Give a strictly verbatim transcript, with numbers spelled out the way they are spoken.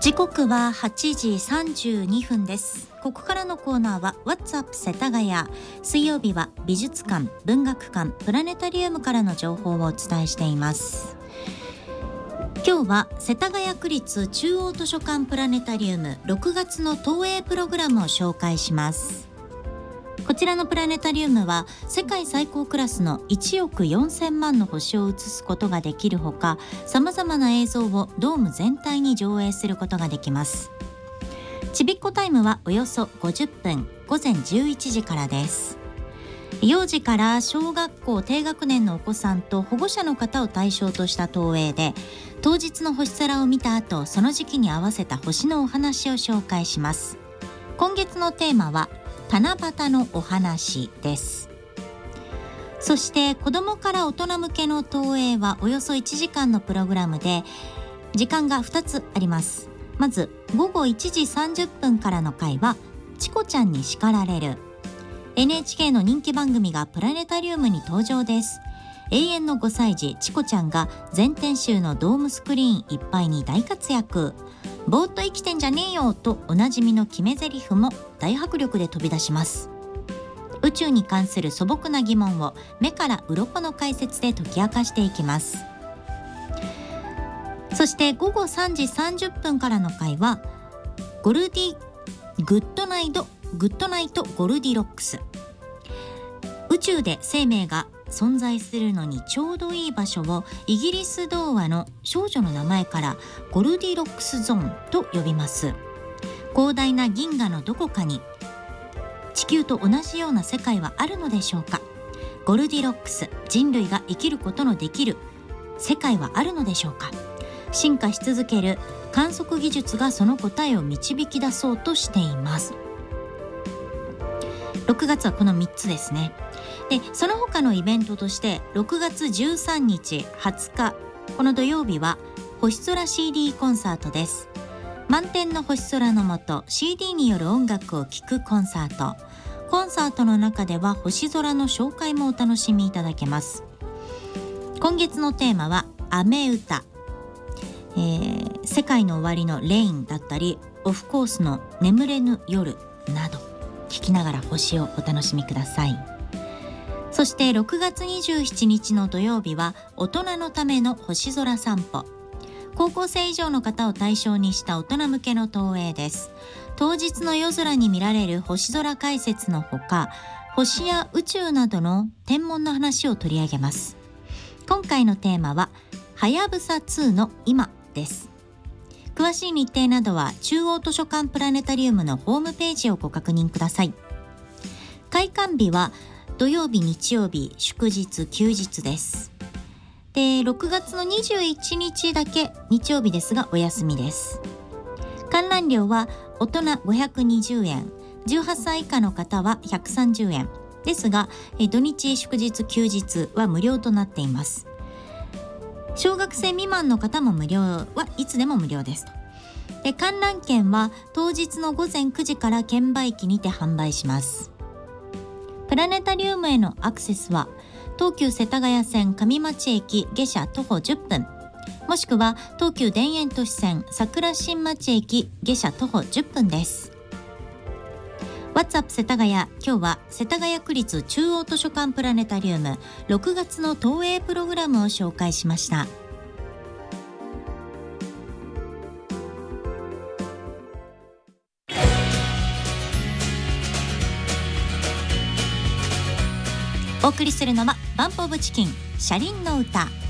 時刻ははちじさんじゅうにふんです。ここからのコーナーは What's Up 世田谷。水曜日は美術館、文学館、プラネタリウムからの情報をお伝えしています。今日は世田谷区立中央図書館プラネタリウムろくがつの投影プログラムを紹介します。こちらのプラネタリウムは世界最高クラスのいちおくよんせんまんの星を映すことができるほか、さまざまな映像をドーム全体に上映することができます。ちびっこタイムはおよそごじゅっぷん、ごぜんじゅういちじからです。幼児から小学校低学年のお子さんと保護者の方を対象とした投影で、当日の星空を見た後、その時期に合わせた星のお話を紹介します。今月のテーマは七夕のお話です。そして子どもから大人向けの投影はおよそいちじかんのプログラムで、時間がふたつあります。まずごごいちじさんじゅっぷんからの回はチコちゃんに叱られる。 エヌエイチケー の人気番組がプラネタリウムに登場です。永遠のごさい児チコちゃんが全天集のドームスクリーンいっぱいに大活躍。ぼーっと生きてんじゃねえよとおなじみの決め台詞も大迫力で飛び出します。宇宙に関する素朴な疑問を目から鱗の解説で解き明かしていきます。そしてごごさんじさんじゅっぷんからの回はゴルディグッドナイトグッドナイトゴルディロックス。宇宙で生命が存在するのにちょうどいい場所をイギリス童話の少女の名前からゴルディロックスゾーンと呼びます。広大な銀河のどこかに地球と同じような世界はあるのでしょうか。ゴルディロックス、人類が生きることのできる世界はあるのでしょうか。進化し続ける観測技術がその答えを導き出そうとしています。ろくがつはこのみっつですね。でその他のイベントとしてろくがつじゅうさんにち、はつか、この土曜日は星空 シーディー コンサートです。満天の星空の下 シーディー による音楽を聴くコンサート。コンサートの中では星空の紹介もお楽しみいただけます。今月のテーマは雨歌、えー、世界の終わりのレインだったり、オフコースの眠れぬ夜など聴きながら星をお楽しみください。そしてろくがつにじゅうしちにちの土曜日は大人のための星空散歩。高校生以上の方を対象にした大人向けの投影です。当日の夜空に見られる星空解説のほか、星や宇宙などの天文の話を取り上げます。今回のテーマははやぶさツーの今です。詳しい日程などは中央図書館プラネタリウムのホームページをご確認ください。開館日は土曜日、日曜日、祝日、休日です。で、ろくがつのにじゅういちにちだけ日曜日ですがお休みです。観覧料は大人ごひゃくにじゅうえん、じゅうはっさい以下の方はひゃくさんじゅうえんですが、土日、祝日、休日は無料となっています。小学生未満の方も無料はいつでも無料ですと。で、観覧券は当日のごぜんくじから券売機にて販売します。プラネタリウムへのアクセスは東急世田谷線上町駅下車徒歩じゅっぷん、もしくは東急田園都市線桜新町駅下車徒歩じゅっぷんです。 What's Up 世田谷。今日は世田谷区立中央図書館プラネタリウムろくがつの投影プログラムを紹介しました。お送りするのはバンプオブチキン、車輪の歌。